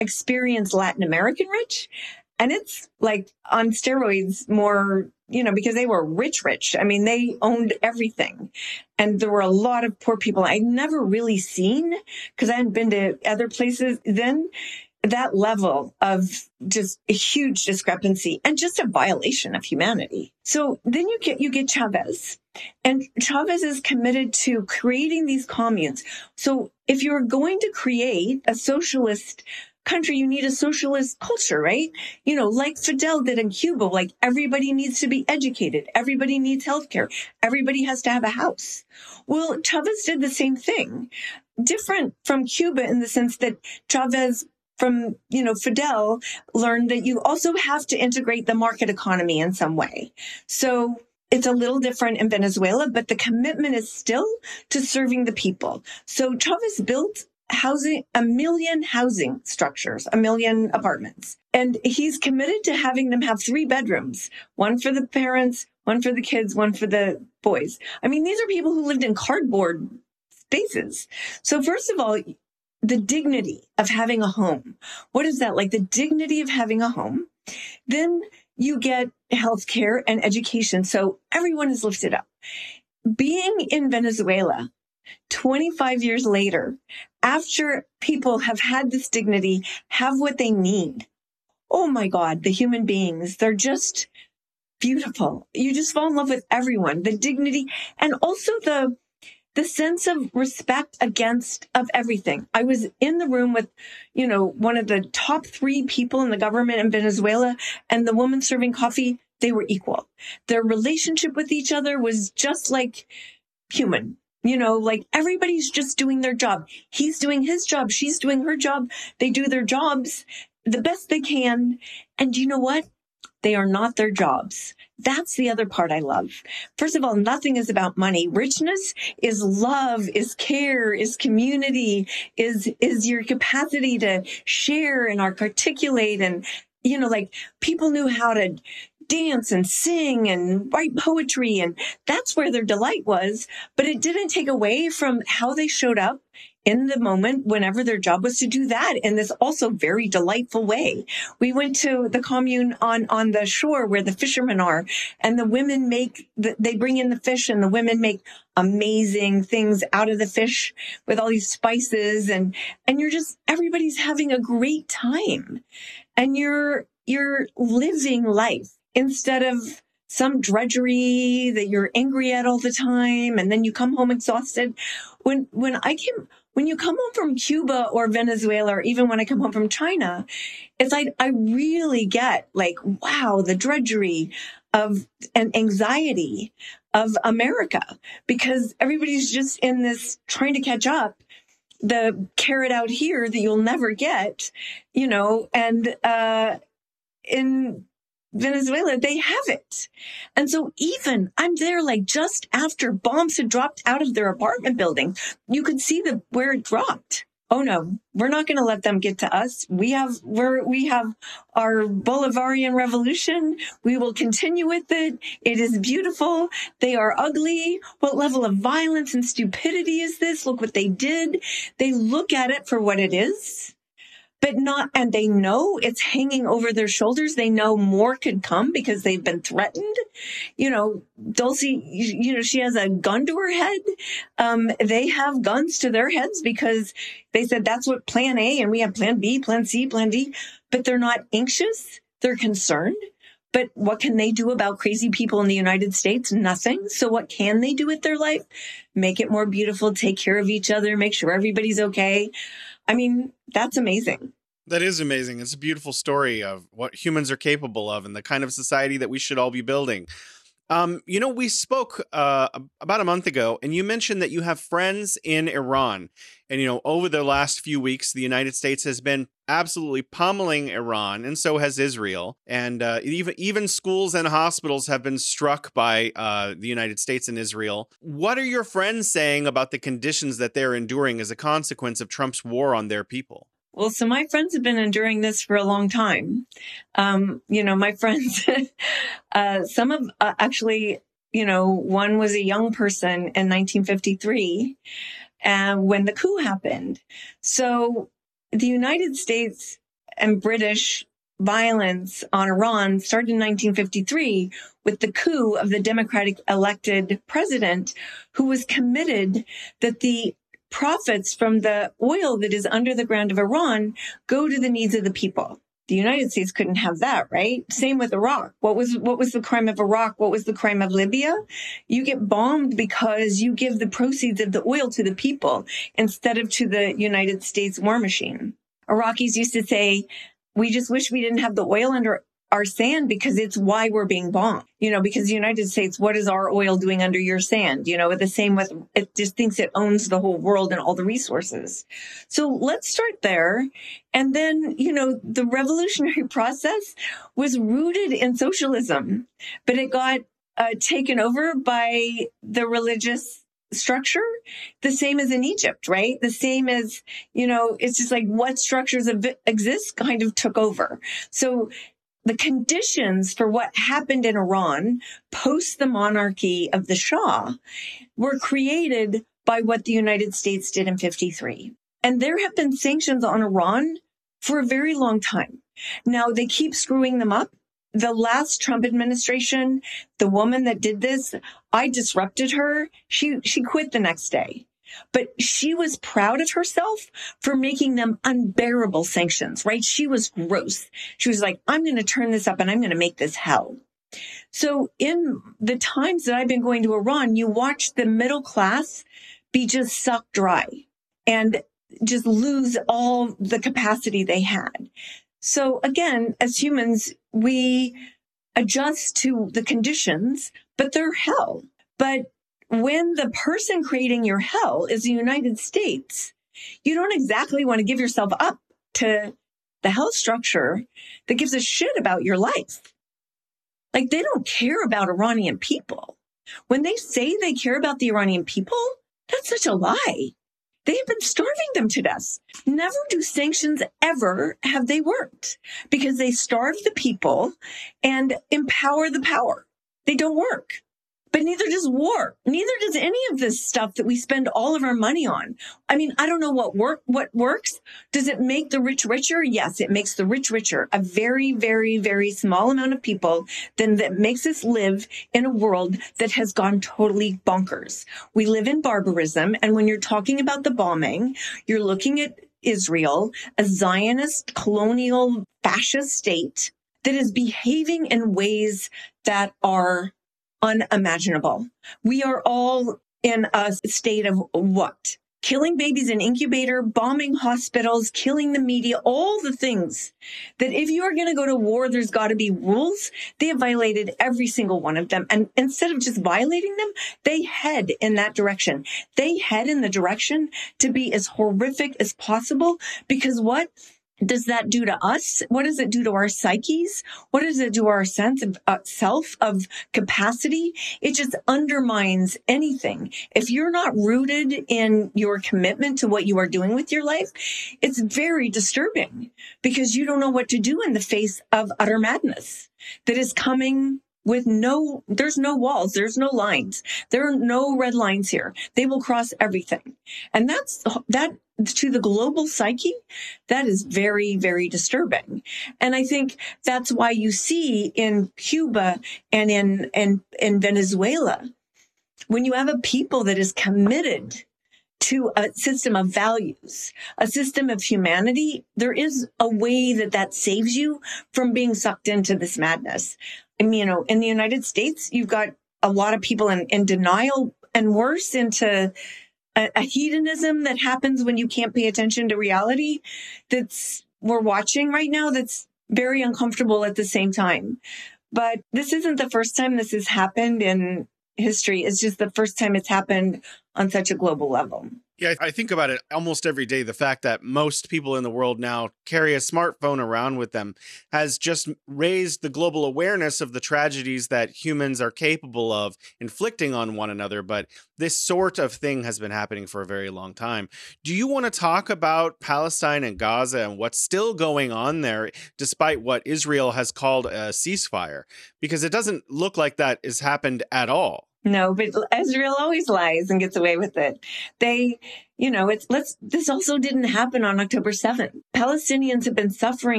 experience Latin American rich. And it's like on steroids more, because they were rich. I mean, they owned everything. And there were a lot of poor people I'd never really seen because I hadn't been to other places then. That level of just a huge discrepancy and just a violation of humanity. So then you get Chavez, and Chavez is committed to creating these communes. So if you're going to create a socialist country, you need a socialist culture, right? Like Fidel did in Cuba, like everybody needs to be educated. Everybody needs healthcare. Everybody has to have a house. Well, Chavez did the same thing, different from Cuba in the sense that Chavez from, Fidel learned that you also have to integrate the market economy in some way. So it's a little different in Venezuela, but the commitment is still to serving the people. So Chavez built housing, 1 million housing structures, 1 million apartments. And he's committed to having them have 3 bedrooms, one for the parents, one for the kids, one for the boys. I mean, these are people who lived in cardboard spaces. So first of all, the dignity of having a home. What is that? Like the dignity of having a home. Then you get healthcare and education. So everyone is lifted up. Being in Venezuela 25 years later, after people have had this dignity, have what they need. Oh my God, the human beings, they're just beautiful. You just fall in love with everyone, the dignity, and also the sense of respect of everything. I was in the room with, one of the top 3 people in the government in Venezuela, and the woman serving coffee, they were equal. Their relationship with each other was just like human. Like everybody's just doing their job. He's doing his job. She's doing her job. They do their jobs the best they can. And you know what? They are not their jobs. That's the other part I love. First of all, nothing is about money. Richness is love, is care, is community, is your capacity to share and articulate. And, like people knew how to dance and sing and write poetry. And that's where their delight was. But it didn't take away from how they showed up in the moment whenever their job was to do that in this also very delightful way. We went to the commune on the shore where the fishermen are, and the women they bring in the fish, and the women make amazing things out of the fish with all these spices, and everybody's having a great time, and you're living life instead of some drudgery that you're angry at all the time, and then you come home exhausted. When you come home from Cuba or Venezuela, or even when I come home from China, it's like I really get like, wow, the drudgery of and anxiety of America, because everybody's just in this trying to catch up, the carrot out here that you'll never get, and in Venezuela, they have it. And so even I'm there like just after bombs had dropped out of their apartment building, you could see where it dropped. Oh no, we're not going to let them get to us. We have our Bolivarian revolution. We will continue with it. It is beautiful. They are ugly. What level of violence and stupidity is this? Look what they did. They look at it for what it is. And they know it's hanging over their shoulders. They know more could come because they've been threatened. Dulce, she has a gun to her head. They have guns to their heads because they said that's what plan A, and we have plan B, plan C, plan D, but they're not anxious. They're concerned. But what can they do about crazy people in the United States? Nothing. So what can they do with their life? Make it more beautiful, take care of each other, make sure everybody's okay. I mean, that's amazing. That is amazing. It's a beautiful story of what humans are capable of and the kind of society that we should all be building. We spoke about a month ago, and you mentioned that you have friends in Iran. And, over the last few weeks, the United States has been absolutely pummeling Iran, and so has Israel. And even schools and hospitals have been struck by the United States and Israel. What are your friends saying about the conditions that they're enduring as a consequence of Trump's war on their people? Well, so my friends have been enduring this for a long time. My friends, some of actually, one was a young person in 1953 when the coup happened. So the United States and British violence on Iran started in 1953 with the coup of the Democratic elected president, who was committed that the profits from the oil that is under the ground of Iran go to the needs of the people. The United States couldn't have that, right? Same with Iraq. What was the crime of Iraq? What was the crime of Libya? You get bombed because you give the proceeds of the oil to the people instead of to the United States war machine. Iraqis used to say, we just wish we didn't have the oil under our sand because it's why we're being bombed. Because the United States, what is our oil doing under your sand? The same with, it just thinks it owns the whole world and all the resources. So let's start there. And then, the revolutionary process was rooted in socialism, but it got taken over by the religious structure, the same as in Egypt, right? The same as, it's just like what structures exist kind of took over. So the conditions for what happened in Iran post the monarchy of the Shah were created by what the United States did in 1953. And there have been sanctions on Iran for a very long time. Now, they keep screwing them up. The last Trump administration, the woman that did this, I disrupted her. She quit the next day. But she was proud of herself for making them unbearable sanctions, right? She was gross. She was like, I'm going to turn this up and I'm going to make this hell. So in the times that I've been going to Iran, you watch the middle class be just sucked dry and just lose all the capacity they had. So again, as humans, we adjust to the conditions, but they're hell. But when the person creating your hell is the United States, you don't exactly want to give yourself up to the hell structure that gives a shit about your life. Like, they don't care about Iranian people. When they say they care about the Iranian people, that's such a lie. They have been starving them to death. Never do sanctions ever have they worked, because they starve the people and empower the power. They don't work. But neither does war. Neither does any of this stuff that we spend all of our money on. I mean, I don't know what works. Does it make the rich richer? Yes, it makes the rich richer. A very, very, very small amount of people then that makes us live in a world that has gone totally bonkers. We live in barbarism. And when you're talking about the bombing, you're looking at Israel, a Zionist, colonial, fascist state that is behaving in ways that are unimaginable. We are all in a state of what? Killing babies in incubator, bombing hospitals, killing the media, all the things that if you are going to go to war, there's got to be rules. They have violated every single one of them. And instead of just violating them, they head in that direction. They head in the direction to be as horrific as possible, because what does that do to us? What does it do to our psyches? What does it do to our sense of self, of capacity? It just undermines anything. If you're not rooted in your commitment to what you are doing with your life, it's very disturbing, because you don't know what to do in the face of utter madness that is coming with there's no walls, there's no lines, there are no red lines here. They will cross everything. And that to the global psyche, that is very, very disturbing. And I think that's why you see in Cuba and in Venezuela, when you have a people that is committed to a system of values, a system of humanity, there is a way that saves you from being sucked into this madness. I mean, in the United States, you've got a lot of people in denial and worse, into a hedonism that happens when you can't pay attention to reality we're watching right now, that's very uncomfortable at the same time. But this isn't the first time this has happened in history. It's just the first time it's happened on such a global level. Yeah, I think about it almost every day. The fact that most people in the world now carry a smartphone around with them has just raised the global awareness of the tragedies that humans are capable of inflicting on one another. But this sort of thing has been happening for a very long time. Do you want to talk about Palestine and Gaza and what's still going on there, despite what Israel has called a ceasefire? Because it doesn't look like that has happened at all. No, but Israel always lies and gets away with it. This also didn't happen on October 7th. Palestinians have been suffering